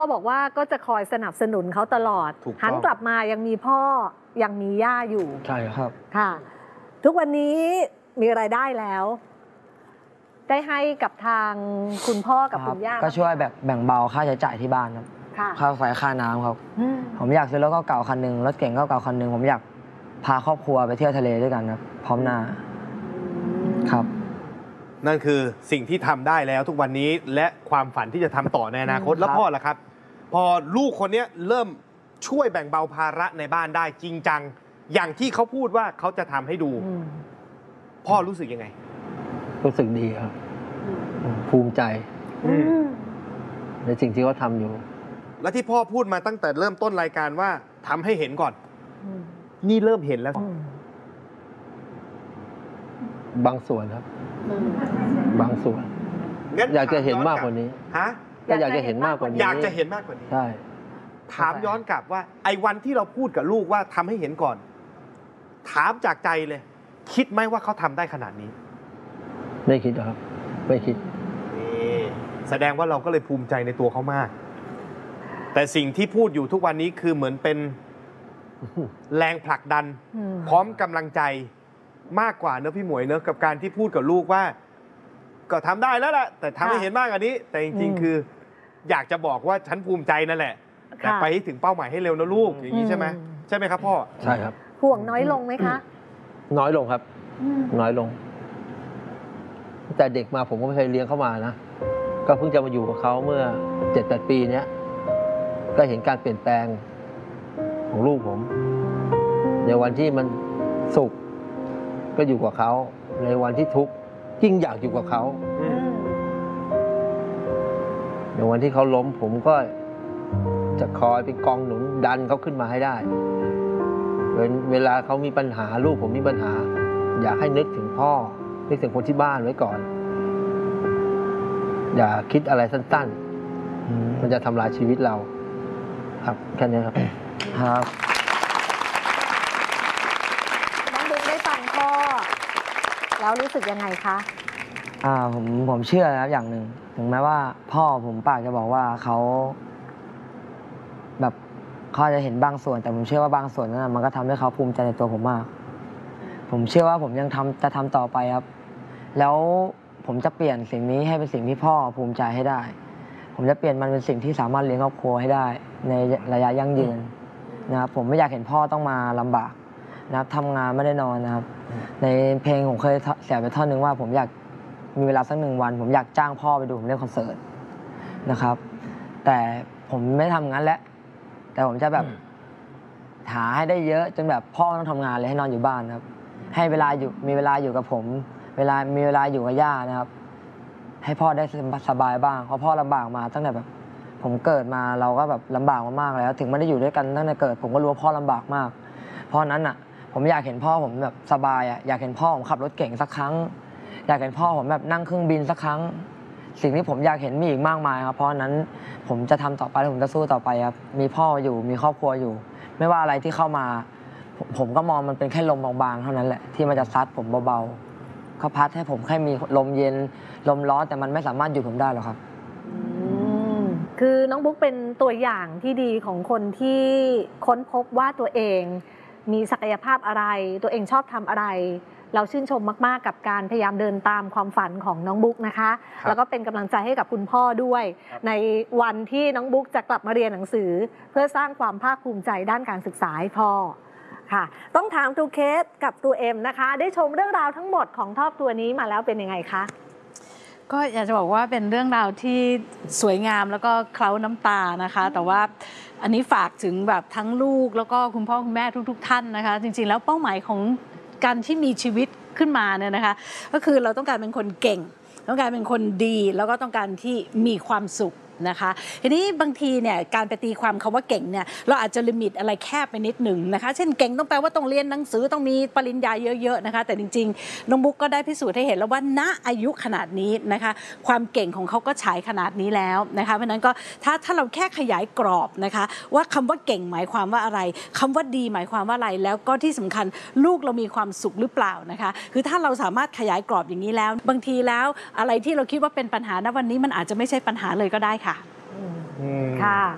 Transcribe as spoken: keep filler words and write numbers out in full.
ก็บอกว่าก็จะคอยสนับสนุนเขาตลอดหันกลับมายังมีพ่อยังมีย่าอยู่ใช่ครับค่ะทุกวันนี้มีรายได้แล้ว ได้ให้กับทางคุณพ่อกับคุณย่าก็ช่วยแบบแบ่งเบาค่าใช้จ่ายที่บ้านครับค่าไฟค่าน้ำครับผมอยากซื้อรถเก่าๆคันหนึ่งรถเก่งเก่าๆคันหนึ่งผมอยากพาครอบครัวไปเที่ยวทะเลด้วยกันครับพร้อมหน้าครับนั่นคือสิ่งที่ทำได้แล้วทุกวันนี้และความฝันที่จะทำต่อในอนาคตแล้วพ่อล่ะครับพอลูกคนนี้เริ่มช่วยแบ่งเบาภาระในบ้านได้จริงจังอย่างที่เขาพูดว่าเขาจะทำให้ดูพ่อรู้สึกยังไงรู้สึกดีครับภูมิใจในสิ่งที่เขาทำอยู่และที่พ่อพูดมาตั้งแต่เริ่มต้นรายการว่าทำให้เห็นก่อนนี่เริ่มเห็นแล้วบางส่วนครับบางส่วนอยากจะเห็นมากกว่านี้ฮะก็อยากจะเห็นมากกว่านี้อยากจะเห็นมากกว่านี้ใช่ถามย้อนกลับว่าไอ้วันที่เราพูดกับลูกว่าทำให้เห็นก่อนถามจากใจเลย คิดไหมว่าเขาทำได้ขนาดนี้ไม่คิดครับไม่คิดนี่แสดงว่าเราก็เลยภูมิใจในตัวเขามากแต่สิ่งที่พูดอยู่ทุกวันนี้คือเหมือนเป็นแรงผลักดันพร้อมกำลังใจมากกว่าเนอะพี่หมวยเนอะกับการที่พูดกับลูกว่าก็ทำได้แล้วแหละแต่ทำให้เห็นมากกว่านี้แต่จริงๆคืออยากจะบอกว่าฉันภูมิใจนั่นแหละแต่ไปให้ถึงเป้าหมายให้เร็วนะลูกอย่างนี้ใช่ไหมใช่ไหมครับพ่อใช่ครับห่วงน้อยลงไหมคะน้อยลงครับน้อยลงแต่เด็กมาผมก็ไม่เคยเลี้ยงเขามานะก็เพิ่งจะมาอยู่กับเขาเมื่อเจ็ดแปดปีเนี้ยก็เห็นการเปลี่ยนแปลงของลูกผมในวันที่มันสุขก็อยู่กับเขาในวันที่ทุกข์ยิ่งอยากอยู่กับเขาในวันที่เขาล้มผมก็จะคอยเป็นกองหนุนดันเขาขึ้นมาให้ได้เวลาเขามีปัญหาลูกผมมีปัญหาอยากให้นึกถึงพ่อนึกถึงคนที่บ้านไว้ก่อนอย่าคิดอะไรสั้นๆมันจะทำลายชีวิตเราครับแค่นี้ครับครับน้องบุ๊กได้ฟังพ่อแล้วรู้สึกยังไงคะอ่าผมผมเชื่อนะครับอย่างหนึ่งถึงแม้ว่าพ่อผมปากจะบอกว่าเขาแบบเขาจะเห็นบางส่วนแต่ผมเชื่อว่าบางส่วนนั้นมันก็ทำให้เขาภูมิใจในตัวผมมากผมเชื่อว่าผมยังทำจะทำต่อไปครับแล้วผมจะเปลี่ยนสิ่งนี้ให้เป็นสิ่งที่พ่อภูมิใจให้ได้ผมจะเปลี่ยนมันเป็นสิ่งที่สามารถเลี้ยงครอบครัวให้ได้ในระยะยั่งยืนนะครับผมไม่อยากเห็นพ่อต้องมาลำบากนะครับทำงานไม่ได้นอนนะครับในเพลงผมเคยเสียไปท่อนหนึ่งว่าผมอยากมีเวลาสักหนึ่งวันผมอยากจ้างพ่อไปดูผมเล่นคอนเสิร์ตนะครับแต่ผมไม่ทำงั้นแล้วแต่ผมจะแบบหาให้ได้เยอะจนแบบพ่อต้องทำงานเลยให้นอนอยู่บ้านครับให้เวลาอยู่มีเวลาอยู่กับผมเวลามีเวลาอยู่กับย่านะครับให้พ่อได้สบายบ้างเพราะพ่อลำบากมาตั้งแต่แบบผมเกิดมาเราก็แบบลำบากมากๆแล้วถึงไม่ได้อยู่ด้วยกันตั้งแต่เกิดผมก็รู้ว่าพ่อลำบากมากเพราะนั้นอ่ะผมอยากเห็นพ่อผมแบบสบายอ่ะอยากเห็นพ่อผมขับรถเก่งสักครั้งอยากเห็นพ่อผมแบบนั่งเครื่องบินสักครั้งสิ่งที่ผมอยากเห็นมีอีกมากมายครับเพราะนั้นผมจะทำต่อไปและผมจะสู้ต่อไปครับมีพ่ออยู่มีครอบครัวอยู่ไม่ว่าอะไรที่เข้ามาผมก็มองมันเป็นแค่ลมบางๆเท่านั้นแหละที่มันจะซัดผมเบาๆเขาพัดให้ผมแค่มีลมเย็นลมร้อนแต่มันไม่สามารถหยุดผมได้หรอกครับคือน้องบุ๊กเป็นตัวอย่างที่ดีของคนที่ค้นพบว่าตัวเองมีศักยภาพอะไรตัวเองชอบทำอะไรเราชื่นชมมากๆกับการพยายามเดินตามความฝันของน้องบุ๊กนะคะแล้วก็เป็นกำลังใจให้กับคุณพ่อด้วยในวันที่น้องบุ๊กจะกลับมาเรียนหนังสือเพื่อสร้างความภาคภูมิใจด้านการศึกษาให้พ่อค่ะต้องถามครูเคสกับครูเอ็มนะคะได้ชมเรื่องราวทั้งหมดของครอบครัวนี้มาแล้วเป็นยังไงคะก็อยากจะบอกว่าเป็นเรื่องราวที่สวยงามแล้วก็เคล้าน้ำตานะคะแต่ว่าอันนี้ฝากถึงแบบทั้งลูกแล้วก็คุณพ่อคุณแม่ทุกๆท่านนะคะจริงๆแล้วเป้าหมายของการที่มีชีวิตขึ้นมาเนี่ยนะคะก็คือเราต้องการเป็นคนเก่งต้องการเป็นคนดีแล้วก็ต้องการที่มีความสุขนะคะทีนี้บางทีเนี่ยการไปตีความคำว่าเก่งเนี่ยเราอาจจะลิมิตอะไรแคบไปนิดหนึ่งนะคะเช่นเก่งต้องแปลว่าต้องเรียนหนังสือต้องมีปริญญาเยอะๆนะคะแต่จริงๆน้องบุ๊กก็ได้พิสูจน์ให้เห็นแล้วว่าณอายุขนาดนี้นะคะความเก่งของเขาก็ฉายขนาดนี้แล้วนะคะเพราะนั้นก็ถ้าถ้าเราแค่ขยายกรอบนะคะว่าคำว่าเก่งหมายความว่าอะไรคำว่าดีหมายความว่าอะไรแล้วก็ที่สำคัญลูกเรามีความสุขหรือเปล่านะคะคือถ้าเราสามารถขยายกรอบอย่างนี้แล้วบางทีแล้วอะไรที่เราคิดว่าเป็นปัญหาณวันนี้มันอาจจะไม่ใช่ปัญหาเลยก็ได้ค่ะค่ะ